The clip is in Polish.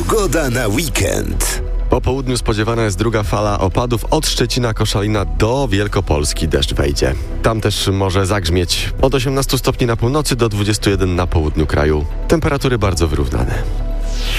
Pogoda na weekend. Po południu spodziewana jest druga fala opadów. Od Szczecina, Koszalina do Wielkopolski deszcz wejdzie. Tam też może zagrzmieć od 18 stopni na północy do 21 na południu kraju. Temperatury bardzo wyrównane.